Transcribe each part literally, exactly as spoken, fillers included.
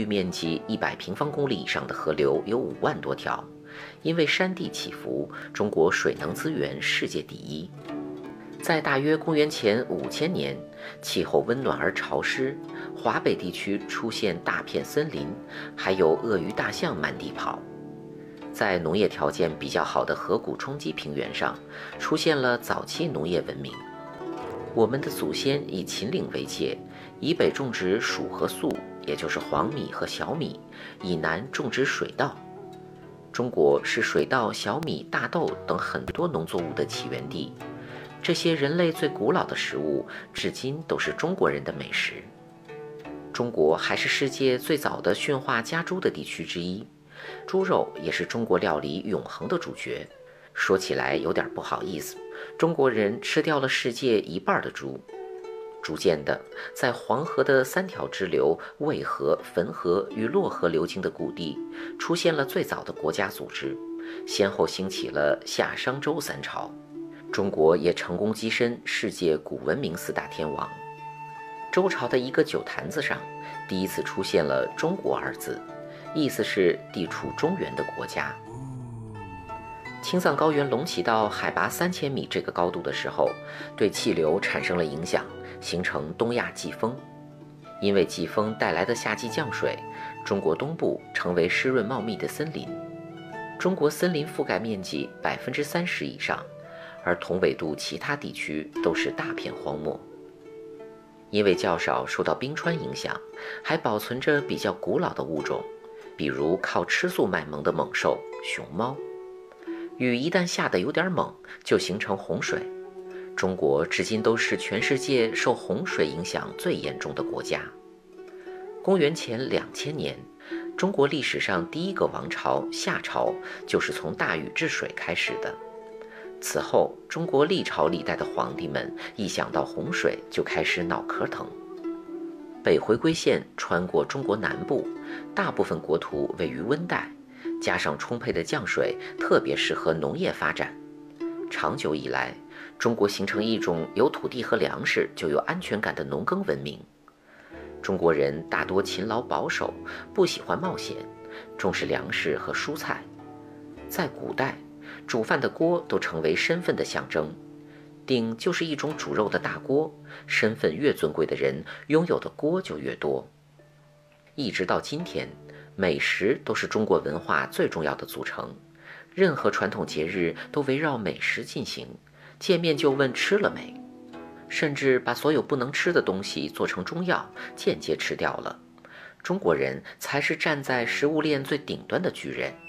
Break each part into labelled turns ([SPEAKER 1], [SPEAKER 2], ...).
[SPEAKER 1] 面积一百平方公里以上的河流有五万多条。因为山地起伏，中国水能资源世界第一。在大约公元前五千年，气候温暖而潮湿，华北地区出现大片森林，还有鳄鱼、大象满地跑。在农业条件比较好的河谷冲积平原上，出现了早期农业文明。我们的祖先以秦岭为界，以北种植黍和粟，也就是黄米和小米，以南种植水稻。中国是水稻、小米、大豆等很多农作物的起源地。这些人类最古老的食物，至今都是中国人的美食。中国还是世界最早的驯化家猪的地区之一，猪肉也是中国料理永恒的主角。说起来有点不好意思，中国人吃掉了世界一半的猪。逐渐的，在黄河的三条支流渭河、汾河与洛河流经的谷地，出现了最早的国家组织，先后兴起了夏商周三朝。中国也成功跻身世界古文明四大天王。周朝的一个酒坛子上，第一次出现了“中国”二字，意思是地处中原的国家。青藏高原隆起到海拔三千米这个高度的时候，对气流产生了影响，形成东亚季风。因为季风带来的夏季降水，中国东部成为湿润茂密的森林。中国森林覆盖面积百分之三十以上，而同纬度其他地区都是大片荒漠。因为较少受到冰川影响，还保存着比较古老的物种，比如靠吃素卖萌的猛兽熊猫。雨一旦下得有点猛，就形成洪水。中国至今都是全世界受洪水影响最严重的国家。公元前两千年，中国历史上第一个王朝夏朝就是从大禹治水开始的。此后，中国历朝历代的皇帝们一想到洪水就开始脑壳疼。北回归线穿过中国南部，大部分国土位于温带，加上充沛的降水，特别适合农业发展。长久以来，中国形成一种有土地和粮食就有安全感的农耕文明。中国人大多勤劳保守，不喜欢冒险，重视粮食和蔬菜。在古代，煮饭的锅都成为身份的象征，鼎就是一种煮肉的大锅，身份越尊贵的人拥有的锅就越多。一直到今天，美食都是中国文化最重要的组成，任何传统节日都围绕美食进行，见面就问吃了没，甚至把所有不能吃的东西做成中药，间接吃掉了。中国人才是站在食物链最顶端的巨人。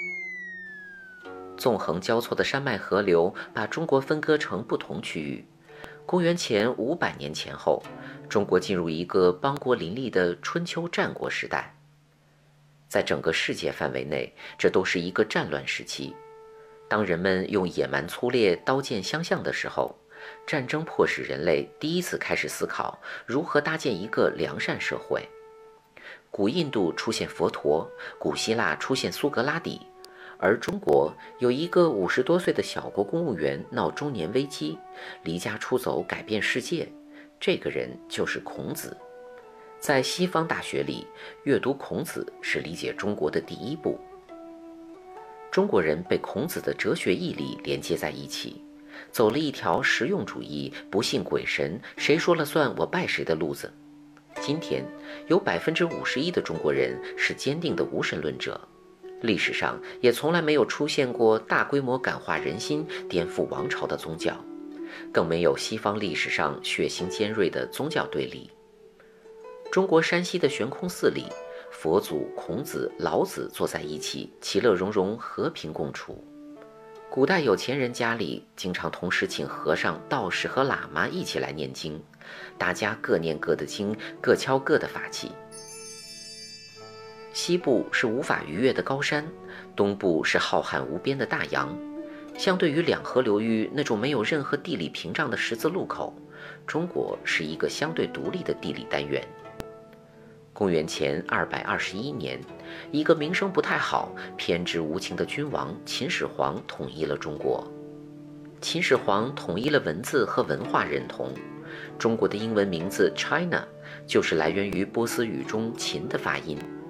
[SPEAKER 1] 纵横交错的山脉河流把中国分割成不同区域。公元前五百年前后，中国进入一个邦国林立的春秋战国时代。在整个世界范围内，这都是一个战乱时期。当人们用野蛮粗劣、刀剑相向的时候，战争迫使人类第一次开始思考如何搭建一个良善社会。古印度出现佛陀，古希腊出现苏格拉底，而中国有一个五十多岁的小国公务员闹中年危机，离家出走改变世界，这个人就是孔子。在西方大学里，阅读孔子是理解中国的第一步。中国人被孔子的哲学义理连接在一起，走了一条实用主义、不信鬼神、谁说了算我拜谁的路子。今天有百分之五十一的中国人是坚定的无神论者，历史上也从来没有出现过大规模感化人心、颠覆王朝的宗教，更没有西方历史上血腥尖锐的宗教对立。中国山西的悬空寺里，佛祖、孔子、老子坐在一起，其乐融融，和平共处。古代有钱人家里经常同时请和尚、道士和喇嘛一起来念经，大家各念各的经，各敲各的法器。西部是无法逾越的高山，东部是浩瀚无边的大洋。相对于两河流域那种没有任何地理屏障的十字路口，中国是一个相对独立的地理单元。公元前二百二十一年，一个名声不太好、偏执无情的君王秦始皇统一了中国。秦始皇统一了文字和文化认同，中国的英文名字 China 就是来源于波斯语中秦的发音。